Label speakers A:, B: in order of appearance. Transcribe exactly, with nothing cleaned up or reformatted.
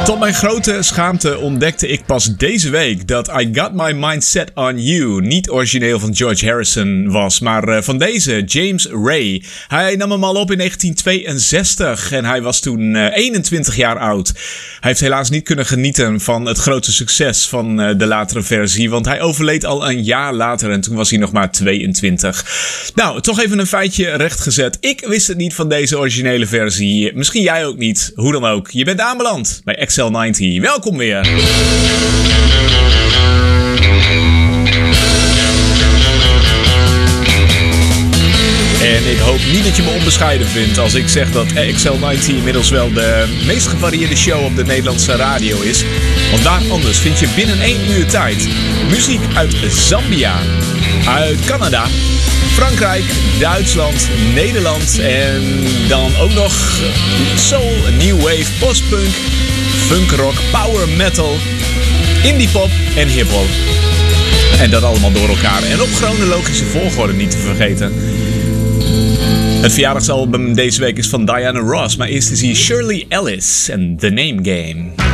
A: Tot mijn grote schaamte ontdekte ik pas deze week dat I Got My Mind Set On You niet origineel van George Harrison was, maar uh, van deze, James Ray. Hij nam hem al op in negentien tweeënzestig en hij was toen uh, eenentwintig jaar oud. Hij heeft helaas niet kunnen genieten van het grote succes van uh, de latere versie, want hij overleed al een jaar later en toen was hij nog maar tweeëntwintig. Nou, toch even een feitje rechtgezet. Ik wist het niet van deze originele versie. Misschien jij ook niet. Hoe dan ook. Je bent aanbeland bij X L negentig. Welkom weer. En ik hoop niet dat je me onbescheiden vindt als ik zeg dat X L negentig inmiddels wel de meest gevarieerde show op de Nederlandse radio is. Want waar anders vind je binnen één uur tijd muziek uit Zambia, uit Canada, Frankrijk, Duitsland, Nederland en dan ook nog soul, new wave, postpunk, funkrock, power metal, indie pop en hiphop. En dat allemaal door elkaar en op chronologische volgorde niet te vergeten. Het verjaardagsalbum deze week is van Diana Ross, maar eerst is hier Shirley Ellis en The Name Game.